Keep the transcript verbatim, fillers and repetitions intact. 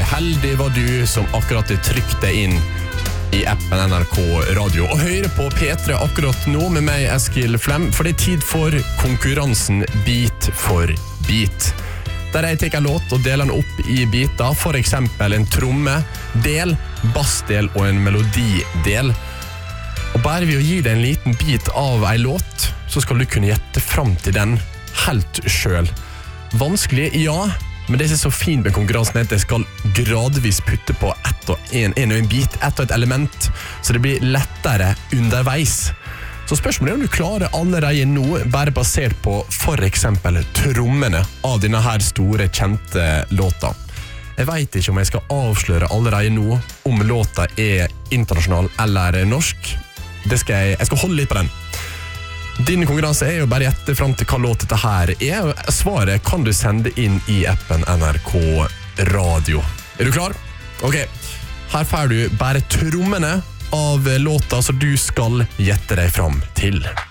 heldig var du som akkurat trykte deg inn i appen N R K Radio og hører på P tre akkurat nå med meg, Eskil Flem, for det er tid for konkurransen Bit for bit. Der jeg tar en låt og deler den opp i biter, for eksempel en tromme-del, bassdel og en melodidel. Og bare ved å gi deg en liten bit av en låt, så skal du kunne gjette frem til den helt selv. Vanskelig, ja, men det som er så fint med konkurransen er at jeg skal gradvis putte på ett og en, en og en bit, ett og et element, så det blir lettere underveis. Så spørsmålet er om du klarer allerede nå, bare basert på for eksempel trommene av denne her store, kjente låta. Jeg vet ikke om jeg skal avsløre allerede nå om låta er internasjonal eller norsk. Det skal jeg, jeg skal holde litt på den. Din konkurranse er jo bare gjette frem til hva låt dette her er. Svaret kan du sende inn i appen N R K Radio. Er du klar? Ok, her får du bare trommene av låta så du skal gjette deg frem til.